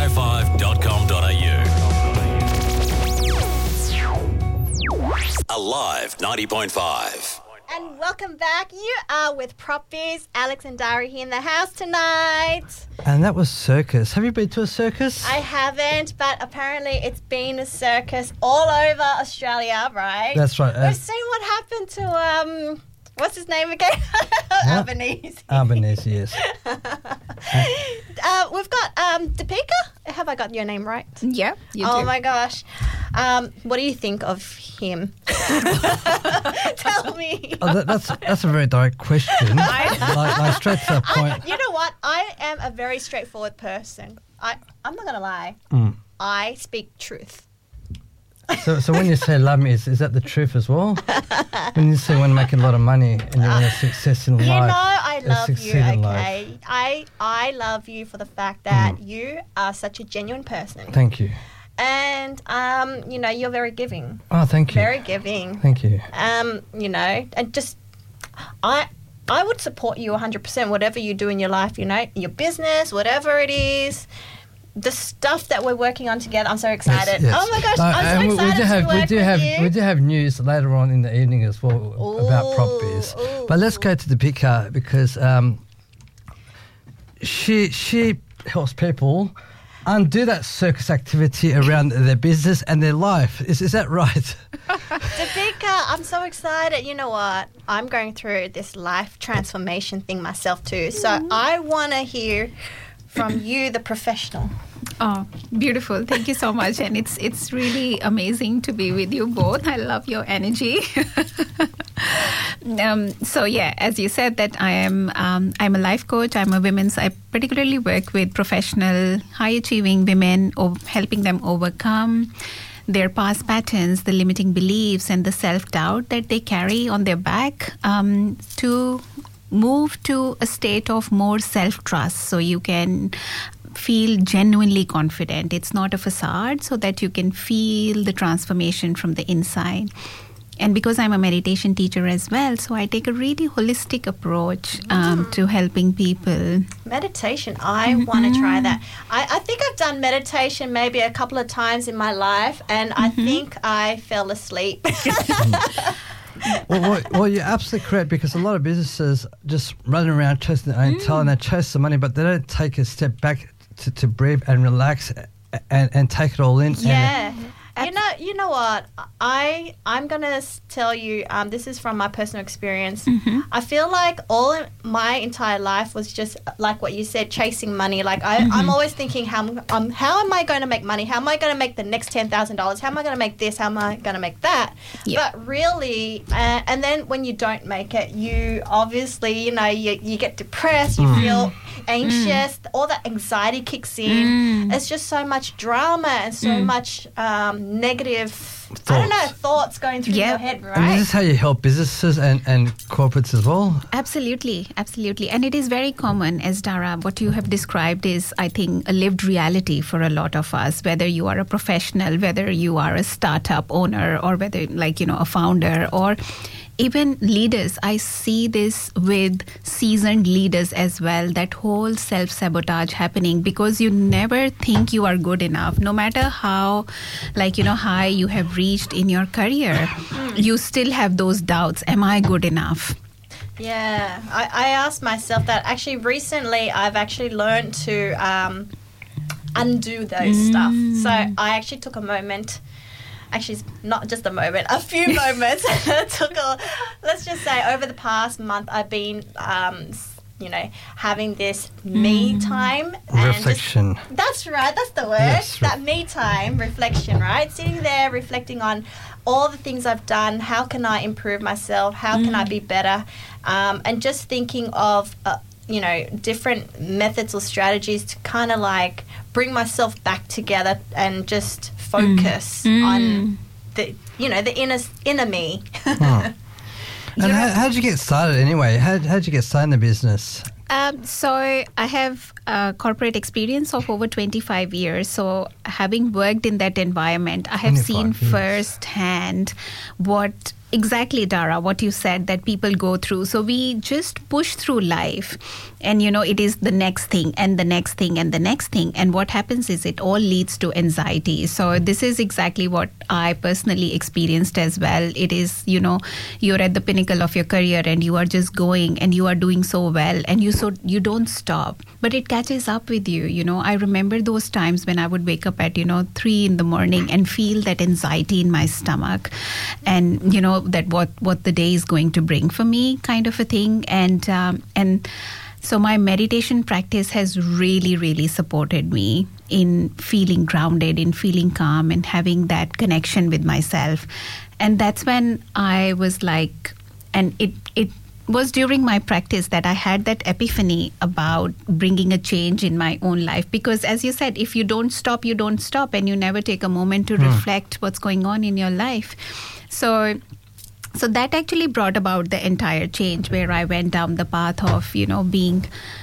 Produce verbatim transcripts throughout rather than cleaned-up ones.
oh five dot com dot a u. Alive ninety point five. And welcome back. You are with Prop Biz. Alex and Dari here in the house tonight. And that was circus. Have you been to a circus? I haven't, but apparently it's been a circus all over Australia, right? That's right. Uh, We've seen what happened to, um, what's his name again? Albanese. Albanese, yes. uh, we've got um, Deepika. Have I got your name right? Yeah, you oh do. my gosh. Um, what do you think of him? Tell me. Oh, that, that's that's a very direct question. like, like straight to the point. I, you know what? I am a very straightforward person. I, I'm not going to lie. Mm. I speak truth. So, so when you say love me, is, is that the truth as well? When you say you want to make a lot of money and you want a success in life, You know I a love you, succeed in okay? life. I I love you for the fact that Mm. you are such a genuine person. Thank you. And, um, you know, you're very giving. Oh, thank you. Very giving. Thank you. Um, you know, and just, I I would support you one hundred percent, whatever you do in your life, you know, your business, whatever it is. The stuff that we're working on together, I'm so excited. Yes, yes. Oh my gosh, Uh, I'm so and we- excited we do have, to work we do with have, you. We do have news later on in the evening as well about Prop Biz. Ooh, But let's go to the Deepika because um, she she helps people undo that circus activity around their business and their life. Is is that right? Deepika, I'm so excited. You know what? I'm going through this life transformation thing myself too. So I want to hear from you, the professional. Oh, beautiful. Thank you so much. And it's it's really amazing to be with you both. I love your energy. um, so, yeah, as you said that I am um, I'm a life coach. I'm a women's. I particularly work with professional, high-achieving women, or helping them overcome their past patterns, the limiting beliefs, and the self-doubt that they carry on their back um, to move to a state of more self-trust so you can feel genuinely confident. It's not a facade, so that you can feel the transformation from the inside. And because I'm a meditation teacher as well, so I take a really holistic approach um, Mm. to helping people. Meditation, I want to try that. I, I think I've done meditation maybe a couple of times in my life, and I think I fell asleep. well, well, well, you're absolutely correct because a lot of businesses just run around chasing their own tail and they chase the money, but they don't take a step back to, to breathe and relax and, and take it all in. Yeah. You know, you know what? I I'm gonna s- tell you. Um, this is from my personal experience. Mm-hmm. I feel like all in my entire life was just like what you said, chasing money. Like I, Mm-hmm. I'm always thinking, how am- um, how am I going to make money? How am I going to make the next ten thousand dollars? How am I going to make this? How am I going to make that? Yeah. But really, uh, and then when you don't make it, you obviously, you know, you you get depressed. You feel anxious. All that anxiety kicks in. Mm. It's just so much drama and so Mm. much um, negative, I don't know, Thoughts. thoughts going through Yeah. your head, And right? this is how you help businesses and, and corporates as well. Absolutely, absolutely. And it is very common, as Dara, what you have described is, I think, a lived reality for a lot of us, whether you are a professional, whether you are a startup owner, or whether, like, you know, a founder, or even leaders. I see this with seasoned leaders as well, that whole self-sabotage happening because you never think you are good enough. No matter how, like, you know, high you have reached in your career, you still have those doubts. Am I good enough? Yeah, I, I asked myself that. Actually, recently, I've actually learned to um, undo those stuff. So I actually took a moment. Actually, it's not just a moment, a few moments. It took a, let's just say, over the past month, I've been, um, you know, having this me time. And Reflection. Just, that's right, that's the word. Yes, that me time, reflection, right? Sitting there, reflecting on all the things I've done. How can I improve myself? How can I be better? Um, and just thinking of, uh, you know, different methods or strategies to kind of like bring myself back together and just focus Mm. on the, you know, the inner inner me. Hmm. And how, how did you get started anyway? How how did you get started in the business? Um, so I have a corporate experience of over twenty-five years. So having worked in that environment, I have seen twenty-five years. firsthand what exactly, Dara, what you said that people go through. So we just push through life and, you know, it is the next thing and the next thing and the next thing. And what happens is it all leads to anxiety. So this is exactly what I personally experienced as well. It is, you know, you're at the pinnacle of your career and you are just going and you are doing so well and you so you don't stop. But it catches up with you, you know. I remember those times when I would wake up at, you know, three in the morning and feel that anxiety in my stomach and, you know, that what, what the day is going to bring for me kind of a thing. And um, and so my meditation practice has really, really supported me in feeling grounded, in feeling calm and having that connection with myself. And that's when I was like, and it it was during my practice that I had that epiphany about bringing a change in my own life. Because as you said, if you don't stop, you don't stop and you never take a moment to Mm. reflect what's going on in your life. So so that actually brought about the entire change where I went down the path of, you know, being,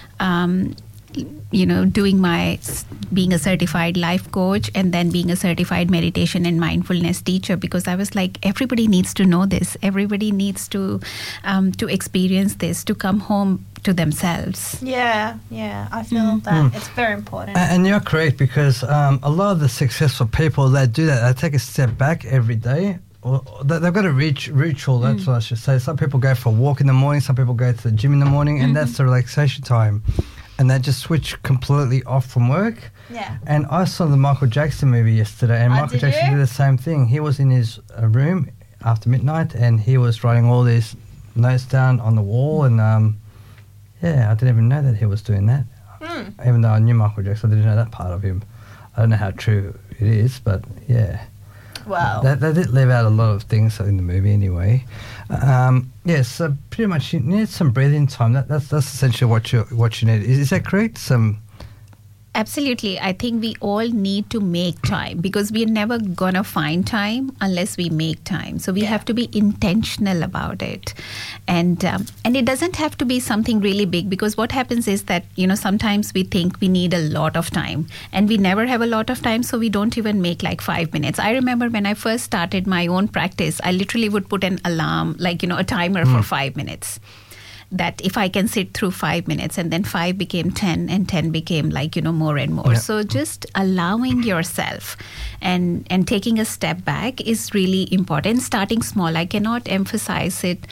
um, you know, doing my, being a certified life coach and then being a certified meditation and mindfulness teacher, because I was like, everybody needs to know this. Everybody needs to, um, to experience this, to come home to themselves. Yeah, yeah, I feel that it's very important. And, and you're correct, because um, a lot of the successful people that do that, they take a step back every day. Well, they- they've got a reach, ritual, that's what I should say. Some people go for a walk in the morning, some people go to the gym in the morning, and that's the relaxation time. And they just switch completely off from work. Yeah. And I saw the Michael Jackson movie yesterday, and Oh, Michael did Jackson you? did the same thing. He was in his uh, room after midnight, and he was writing all these notes down on the wall. And um, yeah, I didn't even know that he was doing that. Hmm. Even though I knew Michael Jackson, I didn't know that part of him. I don't know how true it is, but yeah. Wow. They, they did leave out a lot of things in the movie anyway. Um, yeah, so pretty much you need some breathing time. That, that's that's essentially what you what you need. Is, is that correct? Some Absolutely. I think we all need to make time because we're never going to find time unless we make time. So we Yeah. have to be intentional about it. And um, and it doesn't have to be something really big, because what happens is that, you know, sometimes we think we need a lot of time and we never have a lot of time. So we don't even make like five minutes. I remember when I first started my own practice, I literally would put an alarm, like, you know, a timer for five minutes. That if I can sit through five minutes, and then five became ten and ten became like, you know, more and more. Yeah. So just allowing yourself and, and taking a step back is really important. Starting small. I cannot emphasize it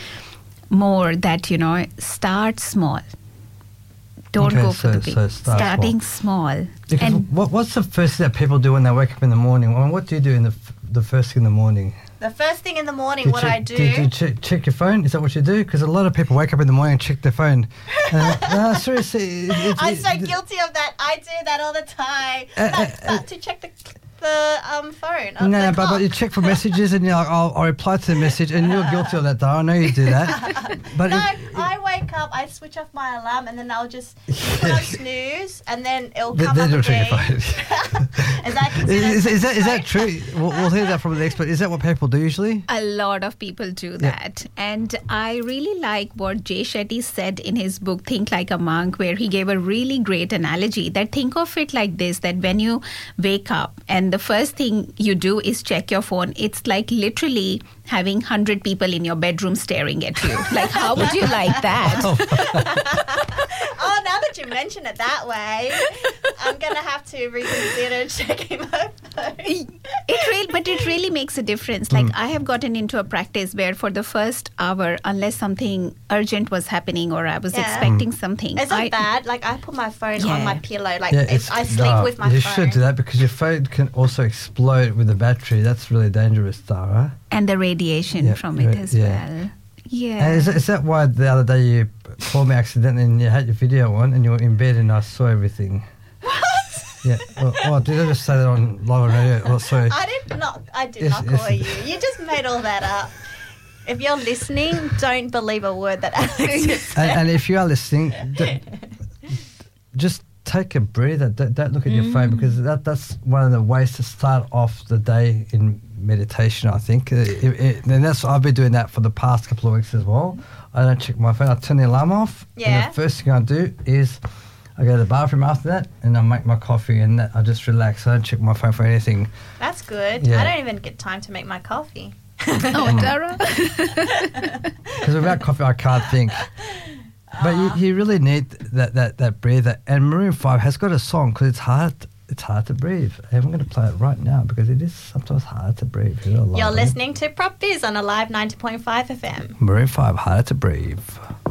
more that, you know, start small. Don't Okay, go for so- the big. so start Starting small. because And what, what's the first thing that people do when they wake up in the morning? I mean, what do you do in the f- the first thing in the morning? The first thing in the morning, Do you what check, I do, Do you, do you check, check your phone? Is that what you do? Because a lot of people wake up in the morning and check their phone. Uh, no, seriously. It, it, I'm it- so it- guilty of that. I do that all the time. Uh, But- uh, but to check the the um phone. Of No, the but, but you clock. check for messages and you're like, I'll, I'll reply to the message, and you're guilty of that, though. I know you do that. But No, it- I wake up, I switch off my alarm, and then I'll just put on snooze, and then it'll Th- come then up you'll check again. your phone. Is that considered Is, is, is that is that phone? true? We'll, we'll hear that from the expert. Is that what people do usually? a lot of people do Yeah. that. And I really like what Jay Shetty said in his book, Think Like a Monk, where he gave a really great analogy that think of it like this, that when you wake up and the first thing you do is check your phone, it's like literally having one hundred people in your bedroom staring at you. Like, how would you like that? Oh, now that you mention it that way, I'm going to have to reconsider checking my phone. It really, but it really makes a difference. Like, I have gotten into a practice where for the first hour, unless something urgent was happening or I was Yeah. expecting something, Is it I, bad? Like, I put my phone Yeah. on my pillow. Like, Yeah, if I sleep no, with my you phone. should do that because your phone can also explode with the battery. That's really dangerous, Dara. and the radiation Yeah, from it yeah, as yeah. well. Yeah. And is, that- is that why the other day you called me accidentally and you had your video on and you were in bed and I saw everything? What? Yeah. Oh, oh did I just say that on live on radio? Oh, sorry. I did not. I did Yes, not yes. call you. You just made all that up. If you're listening, don't believe a word that Alex just said. And, and if you are listening, d- just take a breather. Don't, don't look at your phone because that that's one of the ways to start off the day in meditation, I think. It, it, and that's I've been doing that for the past couple of weeks as well. I don't check my phone. I turn the alarm off. Yeah. And the first thing I do is I go to the bathroom after that and I make my coffee and that, I just relax. I don't check my phone for anything. That's good. Yeah. I don't even get time to make my coffee. Oh, Dara. Because without coffee, I can't think. But you, you really need that, that, that breather. And Maroon five has got a song because it's hard it's hard to breathe. And I'm going to play it right now because it is sometimes hard to breathe. You're, You're listening to Prop Biz on Alive ninety point five F M. Maroon five, Harder to Breathe.